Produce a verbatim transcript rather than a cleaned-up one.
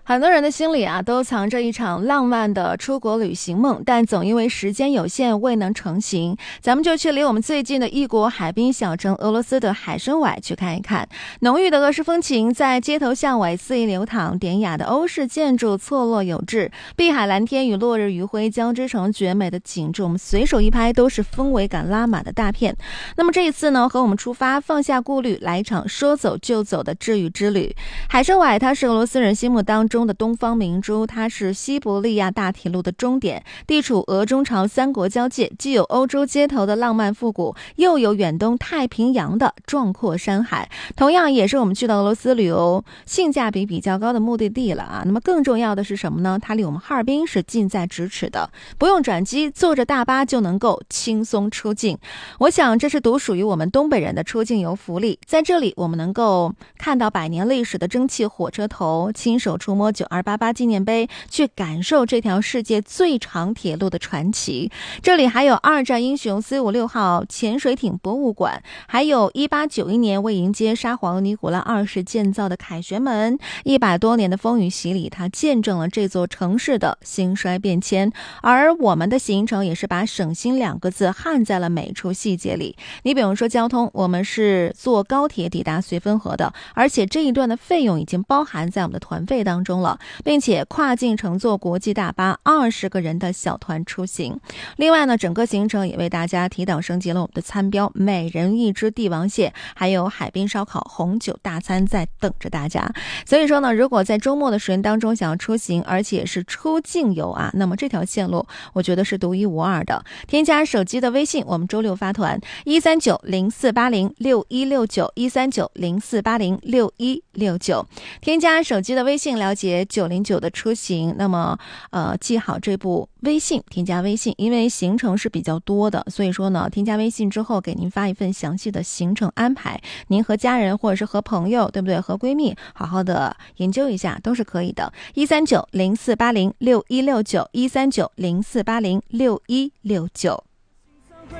很多人的心里啊，都藏着一场浪漫的出国旅行梦，但总因为时间有限未能成行。咱们就去离我们最近的异国海滨小城俄罗斯的海参崴去看一看。浓郁的俄式风情在街头巷尾肆意流淌，典雅的欧式建筑错落有致，碧海蓝天与落日余晖交织成绝美的景致，我们随手一拍都是氛围感拉满的大片。那么这一次呢，和我们出发，放下顾虑，来一场说走就走的治愈之旅。海参崴它是俄罗斯人心目当中中的东方明珠，它是西伯利亚大铁路的终点，地处俄中朝三国交界，既有欧洲街头的浪漫复古，又有远东太平洋的壮阔山海，同样也是我们去到俄罗斯旅游性价比比较高的目的地了啊。那么更重要的是什么呢？它离我们哈尔滨是近在咫尺的，不用转机，坐着大巴就能够轻松出境。我想这是独属于我们东北人的出境游福利，在这里我们能够看到百年历史的蒸汽火车头，亲手触摸九二八八纪念碑，去感受这条世界最长铁路的传奇。这里还有二战英雄 C 五十六号潜水艇博物馆，还有一八九一年为迎接沙皇尼古拉二世建造的凯旋门。一百多年的风雨洗礼，它见证了这座城市的兴衰变迁。而我们的行程也是把省心两个字焊在了每处细节里。你比如说交通，我们是坐高铁抵达绥芬河的，而且这一段的费用已经包含在我们的团费当中了，并且跨境乘坐国际大巴，二十个人的小团出行。另外呢，整个行程也为大家提档升级了我们的餐标，每人一只帝王蟹，还有海滨烧烤、红酒大餐在等着大家。所以说呢，如果在周末的时间当中想要出行，而且是出境游啊，那么这条线路我觉得是独一无二的。添加手机的微信，我们周六发团一三九零四八零六一六九一三九零四八零六一六九，添加手机的微信了解九零九的出行。那么呃，记好这部微信，添加微信，因为行程是比较多的，所以说呢，添加微信之后给您发一份详细的行程安排，您和家人或者是和朋友，对不对？和闺蜜好好的研究一下都是可以的。一三九零四八零六一六九一三九零四八零六一六九。